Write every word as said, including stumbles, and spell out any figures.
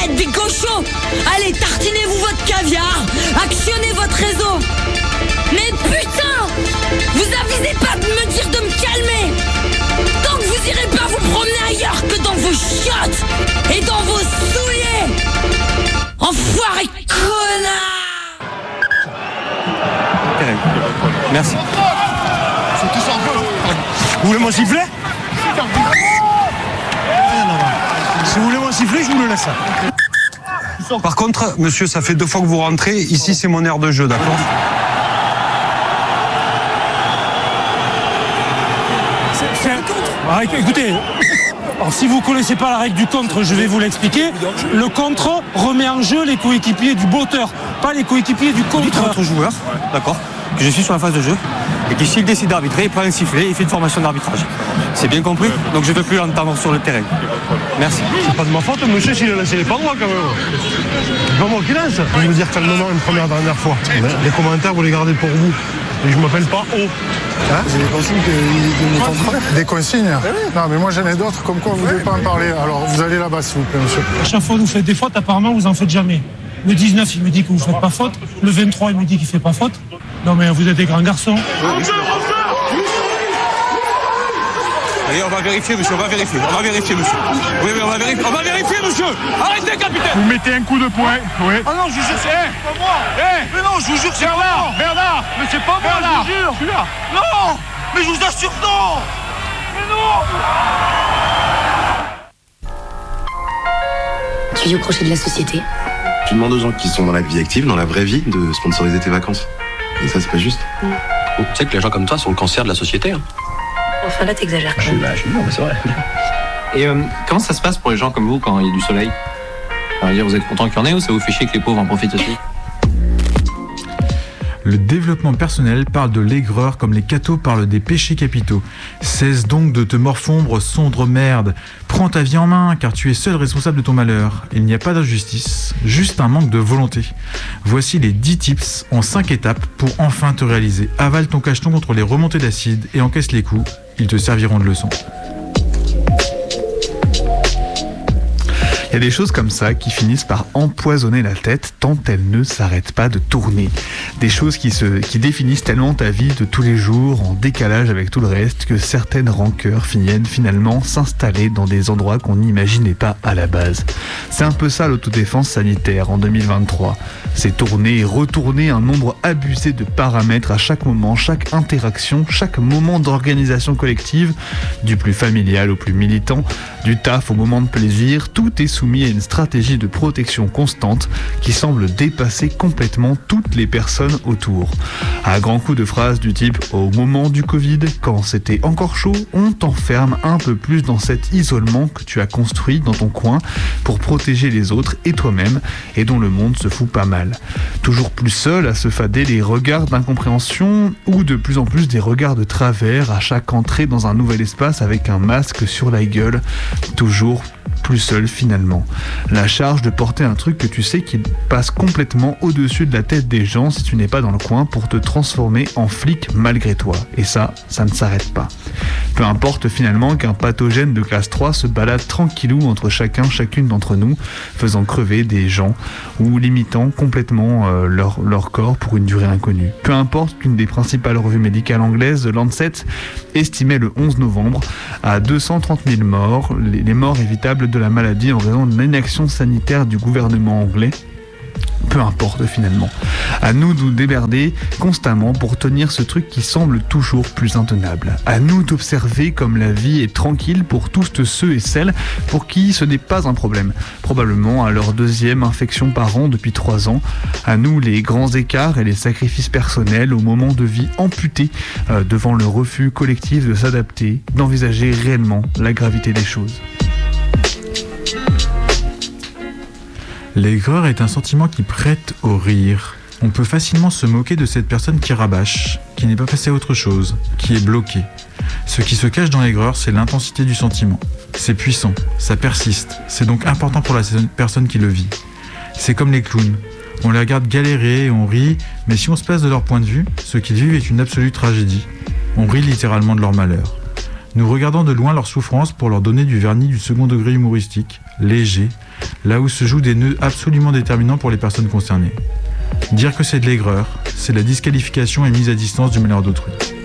bêtes, des gauchos. Allez, tartinez-vous votre caviar, actionnez votre réseau. Mais putain, vous avisez pas de me dire de me calmer. Tant que vous irez pas vous promener ailleurs que dans vos chiottes et dans vos souliers. Enfoiré connard. Merci. Vous voulez mon sifflet? Si vous voulez mon sifflet, je vous le laisse. Par contre, monsieur, ça fait deux fois que vous rentrez. Ici, c'est mon aire de jeu, d'accord? C'est un contre. Ah, écoutez, alors, si vous ne connaissez pas la règle du contre, je vais vous l'expliquer. Le contre remet en jeu les coéquipiers du botteur, pas les coéquipiers du contre. Votre joueur, d'accord, que je suis sur la phase de jeu et que s'il décide d'arbitrer, il prend un sifflet, il fait une formation d'arbitrage. C'est bien compris? Donc je ne veux plus l'entendre sur le terrain. Merci. C'est pas de ma faute, monsieur, s'il a laissé les pas droits quand même. C'est pas moi qui lance. Je vais vous dire calmement une première dernière fois. Les commentaires, vous les gardez pour vous. Et je m'appelle pas O. Hein, vous avez des consignes de mon contrat? Des consignes? Non, mais moi j'en ai d'autres, comme quoi vous ne devez pas en parler. Alors vous allez là-bas, s'il vous plaît, monsieur. À chaque fois, vous faites des fautes, apparemment, vous en faites jamais. Le dix-neuf, il me dit que vous ne faites pas faute. Le vingt-trois, il me dit qu'il ne fait pas faute. Non, mais vous êtes des grands garçons. Allez, on va vérifier, monsieur, on va vérifier. On va vérifier, monsieur. Oui, oui, on va vérifier. On va vérifier, monsieur. Arrêtez, capitaine. Vous mettez un coup de poing, oui. Ah non, je vous jure, c'est pas moi. Eh, mais non, je vous jure, c'est pas moi. Bernard, mais c'est pas moi, je vous jure. Je suis là. Non, mais je vous assure, non. Mais non. Tu vis au crochet de la société. Tu demandes aux gens qui sont dans la vie active, dans la vraie vie, de sponsoriser tes vacances. Et ça, c'est pas juste. Mm. Oh, tu sais que les gens comme toi sont le cancer de la société. Hein. Enfin, là, t'exagères quand même. Je suis non, mais c'est vrai. Et euh, comment ça se passe pour les gens comme vous quand il y a du soleil? Enfin, dire, vous êtes content qu'il y en ait ou ça vous fait chier que les pauvres en profitent aussi? Le développement personnel parle de l'aigreur comme les cathos parlent des péchés capitaux. Cesse donc de te morfondre, sombre merde. Prends ta vie en main, car tu es seul responsable de ton malheur. Il n'y a pas d'injustice, juste un manque de volonté. Voici les dix tips en cinq étapes pour enfin te réaliser. Avale ton cacheton contre les remontées d'acide et encaisse les coups. Ils te serviront de leçon. Il y a des choses comme ça qui finissent par empoisonner la tête tant elles ne s'arrêtent pas de tourner. Des choses qui, se, qui définissent tellement ta vie de tous les jours en décalage avec tout le reste que certaines rancœurs viennent finalement s'installer dans des endroits qu'on n'imaginait pas à la base. C'est un peu ça l'autodéfense sanitaire en deux mille vingt-trois. C'est tourner et retourner un nombre abusé de paramètres à chaque moment, chaque interaction, chaque moment d'organisation collective, du plus familial au plus militant, du taf au moment de plaisir, tout est soumis à une stratégie de protection constante qui semble dépasser complètement toutes les personnes autour. À grands coups de phrases du type « au moment du Covid, quand c'était encore chaud, on t'enferme un peu plus dans cet isolement que tu as construit dans ton coin pour protéger les autres et toi-même et dont le monde se fout pas mal. Toujours plus seul à se fader les regards d'incompréhension ou de plus en plus des regards de travers à chaque entrée dans un nouvel espace avec un masque sur la gueule, toujours plus seul finalement. La charge de porter un truc que tu sais qu'il passe complètement au-dessus de la tête des gens si tu n'es pas dans le coin pour te transformer en flic malgré toi. Et ça, ça ne s'arrête pas. Peu importe finalement qu'un pathogène de classe trois se balade tranquillou entre chacun, chacune d'entre nous, faisant crever des gens ou limitant complètement euh, leur, leur corps pour une durée inconnue. Peu importe qu'une des principales revues médicales anglaises, The Lancet, estimait le onze novembre à deux cent trente mille morts, les, les morts évitables de la maladie en raison de l'inaction sanitaire du gouvernement anglais. Peu importe finalement. À nous de nous démerder constamment pour tenir ce truc qui semble toujours plus intenable. À nous d'observer comme la vie est tranquille pour tous ceux et celles pour qui ce n'est pas un problème. Probablement à leur deuxième infection par an depuis trois ans. À nous les grands écarts et les sacrifices personnels au moment de vie amputés euh, devant le refus collectif de s'adapter, d'envisager réellement la gravité des choses. L'aigreur est un sentiment qui prête au rire. On peut facilement se moquer de cette personne qui rabâche, qui n'est pas passée à autre chose, qui est bloquée. Ce qui se cache dans l'aigreur, c'est l'intensité du sentiment. C'est puissant, ça persiste, c'est donc important pour la personne qui le vit. C'est comme les clowns. On les regarde galérer et on rit, mais si on se place de leur point de vue, ce qu'ils vivent est une absolue tragédie. On rit littéralement de leur malheur. Nous regardons de loin leur souffrance pour leur donner du vernis du second degré humoristique, léger, là où se jouent des nœuds absolument déterminants pour les personnes concernées. Dire que c'est de l'aigreur, c'est la disqualification et mise à distance du malheur d'autrui.